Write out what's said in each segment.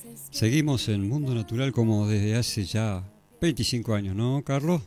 Seguimos en Mundo Natural como desde hace ya 25 años, ¿no, Carlos?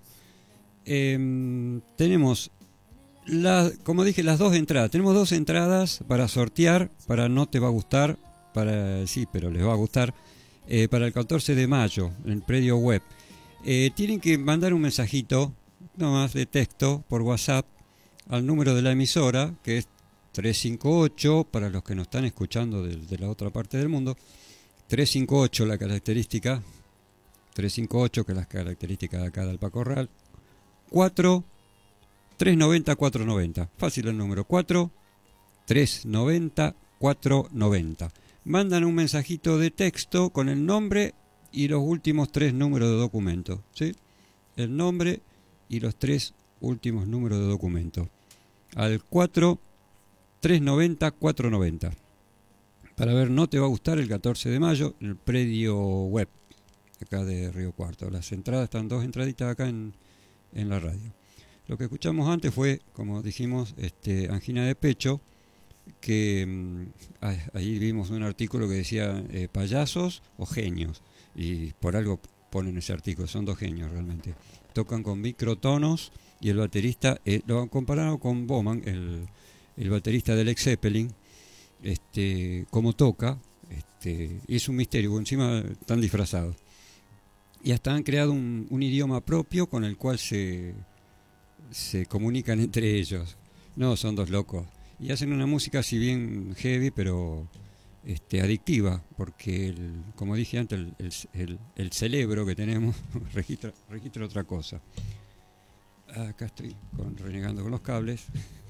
Tenemos, como dije, las dos entradas. Tenemos dos entradas para sortear, para No Te Va a Gustar, para sí, pero les va a gustar, para el 14 de mayo, en el predio web. Tienen que mandar un mensajito, nomás de texto, por WhatsApp, al número de la emisora, que es 358, para los que nos están escuchando de la otra parte del mundo. 358 la característica, 358 que es la característica de acá de Alpacorral, 4 390 490, fácil el número, 4 390 490. Mandan un mensajito de texto con el nombre y los últimos tres números de documento, ¿sí? El nombre y los tres últimos números de documento al 4 390 490. Para ver No Te Va a Gustar el 14 de mayo en el predio web acá de Río Cuarto. Las entradas están dos entraditas acá en la radio. Lo que escuchamos antes fue, como dijimos, angina de pecho, que ahí vimos un artículo que decía payasos o genios, y por algo ponen ese artículo, son dos genios realmente. Tocan con microtonos y el baterista, lo han comparado con Bowman, el baterista del Led Zeppelin, cómo toca, es un misterio, encima están disfrazados. Y hasta han creado un idioma propio con el cual se comunican entre ellos. No, son dos locos. Y hacen una música si bien heavy, pero adictiva, porque, como dije antes, el cerebro que tenemos registra otra cosa. Acá estoy renegando con los cables.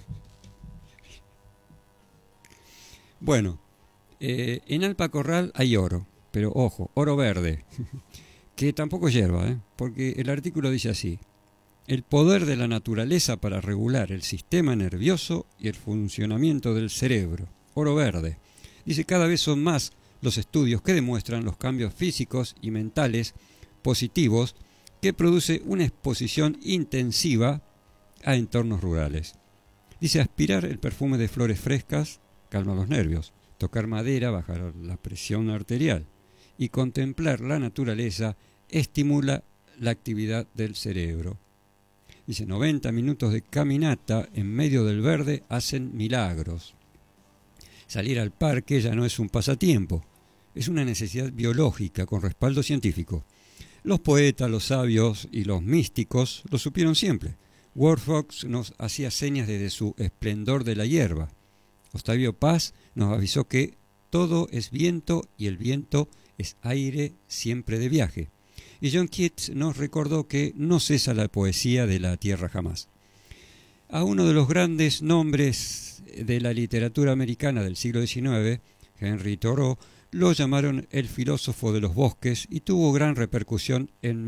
Bueno, en Alpacorral hay oro, pero ojo, oro verde, que tampoco es hierba, porque el artículo dice así: el poder de la naturaleza para regular el sistema nervioso y el funcionamiento del cerebro, oro verde. Dice, cada vez son más los estudios que demuestran los cambios físicos y mentales positivos que produce una exposición intensiva a entornos rurales. Dice, aspirar el perfume de flores frescas calma los nervios, tocar madera baja la presión arterial y contemplar la naturaleza estimula la actividad del cerebro. Dice, 90 minutos de caminata en medio del verde hacen milagros. Salir al parque ya no es un pasatiempo, es una necesidad biológica con respaldo científico. Los poetas, los sabios y los místicos lo supieron siempre. Worfox nos hacía señas desde su esplendor de la hierba. Octavio Paz nos avisó que todo es viento y el viento es aire siempre de viaje. Y John Keats nos recordó que no cesa la poesía de la tierra jamás. A uno de los grandes nombres de la literatura americana del siglo XIX, Henry Thoreau, lo llamaron el filósofo de los bosques y tuvo gran repercusión en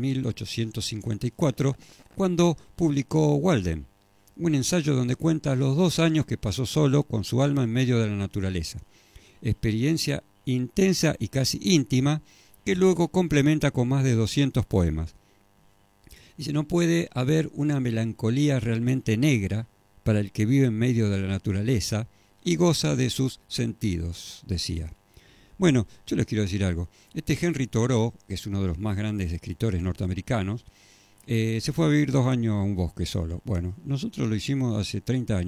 1854 cuando publicó Walden, un ensayo donde cuenta los 2 años que pasó solo con su alma en medio de la naturaleza. Experiencia intensa y casi íntima que luego complementa con más de 200 poemas. Dice, no puede haber una melancolía realmente negra para el que vive en medio de la naturaleza y goza de sus sentidos, decía. Bueno, yo les quiero decir algo. Henry Thoreau, que es uno de los más grandes escritores norteamericanos, se fue a vivir 2 años a un bosque solo. Bueno, nosotros lo hicimos hace 30 años.